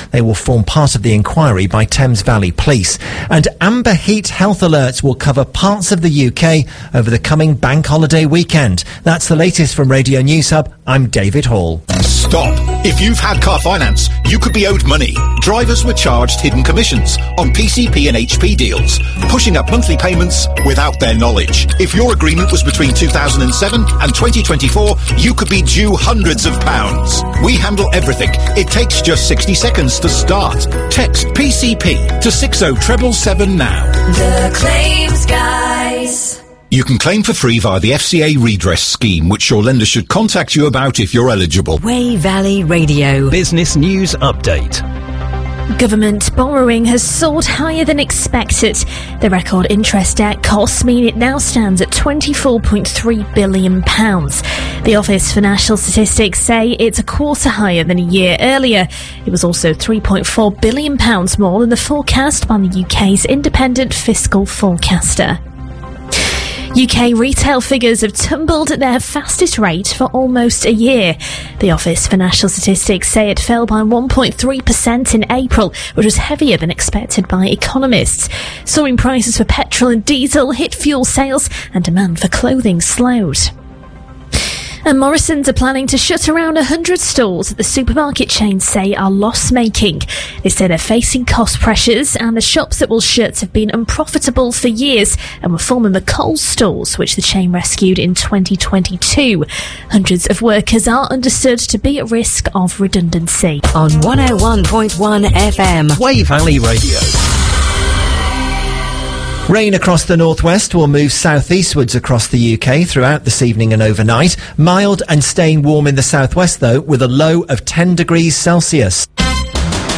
They will form part of the inquiry by Thames Valley Police. And amber heat health alerts will cover parts of the UK over the coming bank holiday weekend. That's the latest from Radio News Hub. I'm David Hall. Stop. If you've had car finance, you could be owed money. Drivers were charged hidden commissions on PCP and HP deals, pushing up monthly payments without their knowledge. If your agreement was between 2007 and 2024, you could be due hundreds of pounds. We handle everything. It takes just 60 seconds to start. Text PCP to 60777 now. The Claims Guys. You can claim for free via the FCA redress scheme, which your lender should contact you about if you're eligible. Wey Valley Radio. Business News Update. Government borrowing has soared higher than expected. The record interest debt costs mean it now stands at £24.3 billion. The Office for National Statistics say it's a quarter higher than a year earlier. It was also £3.4 billion more than the forecast by the UK's independent fiscal forecaster. UK retail figures have tumbled at their fastest rate for almost a year. The Office for National Statistics say it fell by 1.3% in April, which was heavier than expected by economists. Soaring prices for petrol and diesel hit fuel sales, and demand for clothing slowed. And Morrisons are planning to shut around 100 stores that the supermarket chains say are loss-making. They say they're facing cost pressures, and the shops that will shut have been unprofitable for years and were former Coles stores, which the chain rescued in 2022. Hundreds of workers are understood to be at risk of redundancy. On 101.1 FM. Wey Valley Radio. Rain across the northwest will move southeastwards across the UK throughout this evening and overnight. Mild and staying warm in the southwest, though, with a low of 10 degrees Celsius.